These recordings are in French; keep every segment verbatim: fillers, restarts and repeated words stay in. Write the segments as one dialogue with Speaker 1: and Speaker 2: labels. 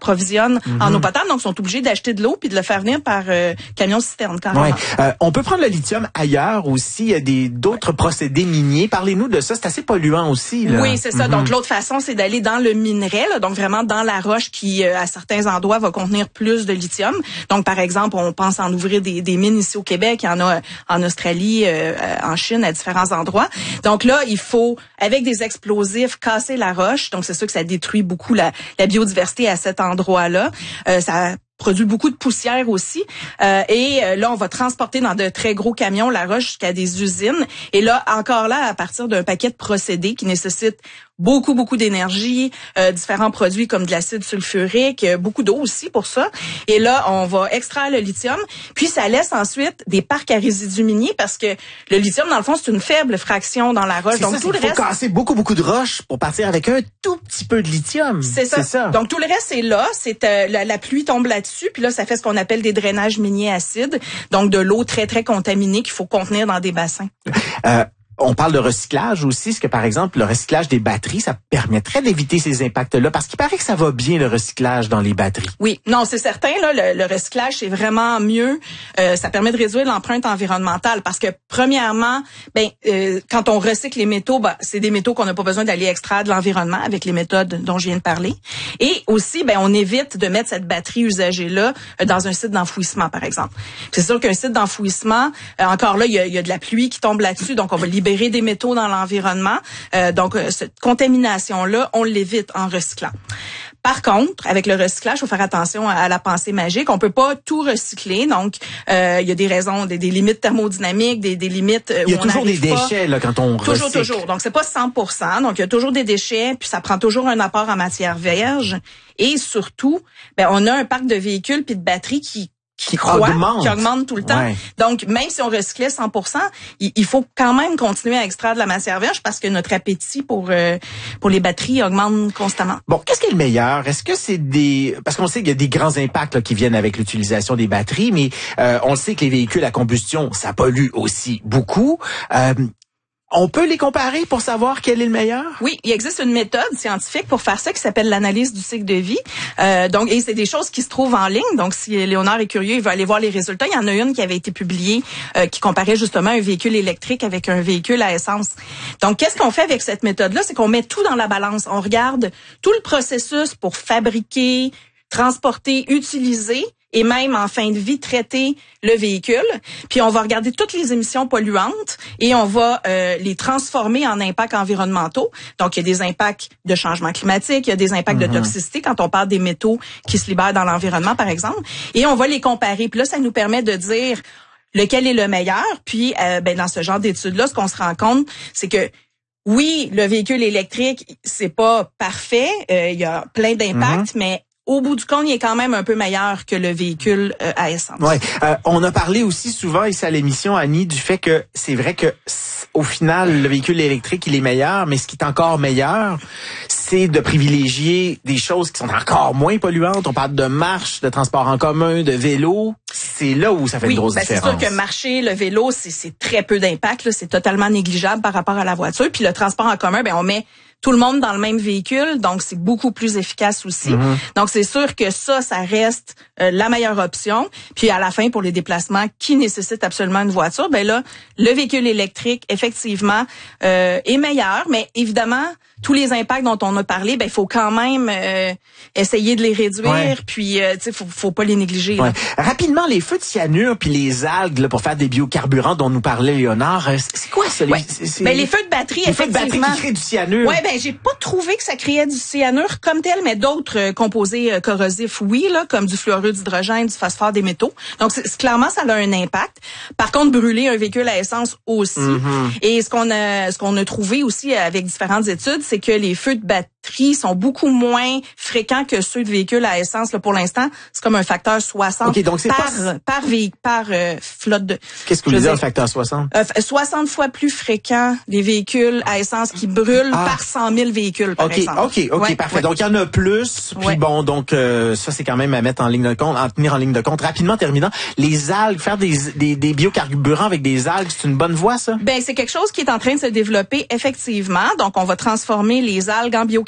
Speaker 1: approvisionnent mm-hmm. en eau potable. Donc, ils sont obligés d'acheter de l'eau puis de le faire venir par euh, camion-citerne.
Speaker 2: Ouais. Euh, on peut prendre le lithium ailleurs aussi. Il y a des, d'autres ouais. procédés miniers. Parlez-nous de ça. C'est assez polluant aussi, là.
Speaker 1: Oui, c'est ça. Mm-hmm. Donc, l'autre façon, c'est d'aller dans le minerai, là, donc vraiment dans la roche qui, euh, à certains endroits, va contenir plus de lithium. Donc, par exemple, on pense en ouvrir des, des mines ici au Québec. Il y en a en Australie, euh, en Chine, à différents endroits. Donc là, il faut, avec des explosifs, casser la roche. Donc, c'est sûr que ça détruit beaucoup la, la biodiversité à cet endroit-là. Euh, ça produit beaucoup de poussière aussi. Euh, et euh, là, on va transporter dans de très gros camions la roche jusqu'à des usines. Et là, encore là, à partir d'un paquet de procédés qui nécessitent beaucoup, beaucoup d'énergie, euh, différents produits comme de l'acide sulfurique, euh, beaucoup d'eau aussi pour ça. Et là, on va extraire le lithium, puis ça laisse ensuite des parcs à résidus miniers parce que le lithium, dans le fond, c'est une faible fraction dans la roche.
Speaker 2: C'est
Speaker 1: Donc
Speaker 2: ça,
Speaker 1: tout le
Speaker 2: faut
Speaker 1: reste,
Speaker 2: casser beaucoup, beaucoup de roches pour partir avec un tout petit peu de lithium.
Speaker 1: C'est ça.
Speaker 2: C'est ça.
Speaker 1: Donc tout le reste, c'est là. C'est euh, la, la pluie tombe là-dessus, puis là, ça fait ce qu'on appelle des drainages miniers acides, donc de l'eau très, très contaminée qu'il faut contenir dans des bassins.
Speaker 2: Euh, On parle de recyclage aussi. Est-ce que, par exemple, le recyclage des batteries, ça permettrait d'éviter ces impacts-là? Parce qu'il paraît que ça va bien, le recyclage dans les batteries.
Speaker 1: Oui, non, c'est certain. Là, le, le recyclage, c'est vraiment mieux. Euh, ça permet de réduire l'empreinte environnementale parce que, premièrement, ben, euh, quand on recycle les métaux, ben, c'est des métaux qu'on n'a pas besoin d'aller extraire de l'environnement avec les méthodes dont je viens de parler. Et aussi, ben, on évite de mettre cette batterie usagée-là euh, dans un site d'enfouissement, par exemple. C'est sûr qu'un site d'enfouissement, euh, encore là, il y a, il y a de la pluie qui tombe là-dessus, donc on va libérer des métaux dans l'environnement. Euh, donc, cette contamination-là, on l'évite en recyclant. Par contre, avec le recyclage, il faut faire attention à la pensée magique. On peut pas tout recycler. Donc, euh, il y a des raisons, des, des limites thermodynamiques, des, des limites où on
Speaker 2: Il y a toujours des
Speaker 1: pas.
Speaker 2: déchets là quand on
Speaker 1: Toujours,
Speaker 2: recycle.
Speaker 1: toujours. Donc, c'est pas cent pour cent. Donc, il y a toujours des déchets, puis ça prend toujours un apport en matière vierge. Et surtout, ben, on a un parc de véhicules puis de batteries qui qui croît,
Speaker 2: augmente.
Speaker 1: qui augmente tout le temps.
Speaker 2: Ouais.
Speaker 1: Donc, même si on recyclait cent pour cent, il, il faut quand même continuer à extraire de la matière vierge parce que notre appétit pour euh, pour les batteries augmente constamment.
Speaker 2: Bon, qu'est-ce qui est le meilleur? Est-ce que c'est des... Parce qu'on sait qu'il y a des grands impacts là, qui viennent avec l'utilisation des batteries, mais euh, on sait que les véhicules à combustion, ça pollue aussi beaucoup. Euh, On peut les comparer pour savoir quel est le meilleur?
Speaker 1: Oui, il existe une méthode scientifique pour faire ça qui s'appelle l'analyse du cycle de vie. Euh, donc, et c'est des choses qui se trouvent en ligne. Donc, si Léonard est curieux, il va aller voir les résultats. Il y en a une qui avait été publiée euh, qui comparait justement un véhicule électrique avec un véhicule à essence. Donc, qu'est-ce qu'on fait avec cette méthode-là? C'est qu'on met tout dans la balance. On regarde tout le processus pour fabriquer, transporter, utiliser et même en fin de vie traiter le véhicule. Puis on va regarder toutes les émissions polluantes et on va euh, les transformer en impacts environnementaux. Donc il y a des impacts de changement climatique, il y a des impacts mm-hmm. de toxicité quand on parle des métaux qui se libèrent dans l'environnement par exemple. Et on va les comparer. Puis là ça nous permet de dire lequel est le meilleur. Puis euh, ben dans ce genre d'études-là, ce qu'on se rend compte, c'est que oui, le véhicule électrique, c'est pas parfait, euh, il y a plein d'impacts, mm-hmm. mais au bout du compte, il est quand même un peu meilleur que le véhicule euh, à essence.
Speaker 2: Ouais, euh, on a parlé aussi souvent ici à l'émission, Annie, du fait que c'est vrai que au final, le véhicule électrique, il est meilleur, mais ce qui est encore meilleur, c'est de privilégier des choses qui sont encore moins polluantes. On parle de marche, de transport en commun, de vélo. C'est là où ça fait
Speaker 1: oui,
Speaker 2: une grosse
Speaker 1: ben
Speaker 2: différence.
Speaker 1: C'est sûr que marcher, le vélo, c'est, c'est très peu d'impact. Là, c'est totalement négligeable par rapport à la voiture. Puis le transport en commun, ben on met tout le monde dans le même véhicule, donc c'est beaucoup plus efficace aussi. Mm-hmm. Donc c'est sûr que ça, ça reste euh, la meilleure option. Puis à la fin, pour les déplacements qui nécessitent absolument une voiture, ben là, le véhicule électrique, effectivement, euh, est meilleur. Mais évidemment, tous les impacts dont on a parlé, ben il faut quand même euh, essayer de les réduire. Ouais. Puis euh, tu sais, faut, faut pas les négliger.
Speaker 2: Ouais.
Speaker 1: Là.
Speaker 2: Rapidement, les feux de cyanure puis les algues là, pour faire des biocarburants dont nous parlait Léonard, c'est quoi ça?
Speaker 1: Ouais.
Speaker 2: C'est, c'est...
Speaker 1: Ben les feux de batterie,
Speaker 2: les
Speaker 1: effectivement.
Speaker 2: feux de batterie qui créent du cyanure.
Speaker 1: Ouais, ben j'ai pas trouvé que ça créait du cyanure comme tel, mais d'autres euh, composés euh, corrosifs, oui, là, comme du fluorure d'hydrogène, du phosphore, des métaux. Donc c'est, c'est, clairement, ça a un impact. Par contre, brûler un véhicule à essence aussi. Mm-hmm. Et ce qu'on a, ce qu'on a trouvé aussi avec différentes études, c'est que les feux de batterie sont beaucoup moins fréquents que ceux de véhicules à essence. Là, pour l'instant, c'est comme un facteur soixante
Speaker 2: okay, donc c'est
Speaker 1: par
Speaker 2: pas...
Speaker 1: par véhicule, par euh, flotte de.
Speaker 2: Qu'est-ce que vous voulez dire, le facteur soixante?
Speaker 1: Euh, soixante fois plus fréquent les véhicules à essence qui brûlent ah. par cent mille véhicules, par
Speaker 2: okay,
Speaker 1: exemple.
Speaker 2: OK, OK, ouais, parfait. Ouais. Donc, il y en a plus. Puis ouais. bon, donc, euh, ça, c'est quand même à mettre en ligne de compte, en tenir en ligne de compte. Rapidement, terminant, les algues, faire des, des, des biocarburants avec des algues, c'est une bonne voie, ça?
Speaker 1: Ben, c'est quelque chose qui est en train de se développer, effectivement. Donc, on va transformer les algues en biocarburants.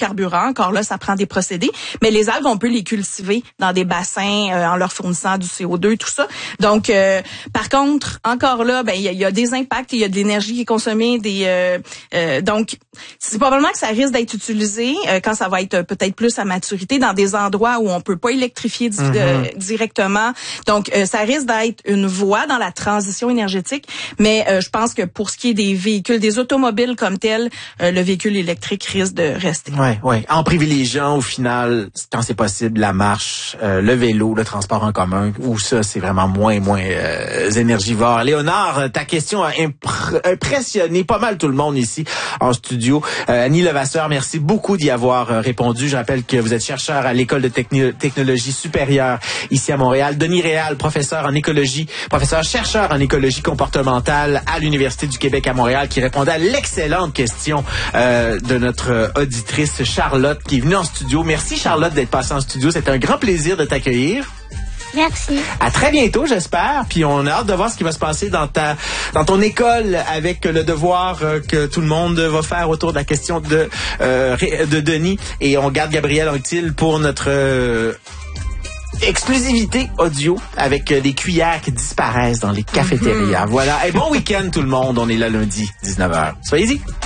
Speaker 1: biocarburant. Encore là, ça prend des procédés. Mais les algues, on peut les cultiver dans des bassins euh, en leur fournissant du C O deux, tout ça. Donc, euh, par contre, encore là, ben il y, y a des impacts, il y a de l'énergie qui est consommée, des euh, euh, donc c'est probablement que ça risque d'être utilisé euh, quand ça va être peut-être plus à maturité dans des endroits où on peut pas électrifier di-
Speaker 2: Mm-hmm.
Speaker 1: euh, directement. Donc, euh, ça risque d'être une voie dans la transition énergétique. Mais euh, je pense que pour ce qui est des véhicules, des automobiles comme tels, euh, le véhicule électrique risque de rester.
Speaker 2: Ouais, ouais. En privilégiant au final, quand c'est possible, la marche, euh, le vélo, le transport en commun, où ça c'est vraiment moins moins euh, énergivore. Léonard, ta question a impr- impressionné pas mal tout le monde ici en studio. Euh, Annie Levasseur, merci beaucoup d'y avoir euh, répondu. Je rappelle que vous êtes chercheur à l'école de techni- technologie supérieure ici à Montréal. Denis Réal, professeur en écologie, professeur chercheur en écologie comportementale à l'Université du Québec à Montréal, qui répondait à l'excellente question euh, de notre auditrice Charlotte qui est venue en studio. Merci Charlotte d'être passée en studio. C'était un grand plaisir de t'accueillir.
Speaker 3: Merci.
Speaker 2: À très bientôt, j'espère. Puis on a hâte de voir ce qui va se passer dans ta, dans ton école avec le devoir euh, que tout le monde va faire autour de la question de euh, de Denis. Et on garde Gabriel Anctil pour notre euh, exclusivité audio avec euh, les cuillères qui disparaissent dans les cafétérias. Mm-hmm. Voilà. Et bon week-end tout le monde. On est là lundi, dix-neuf heures. Soyez-y.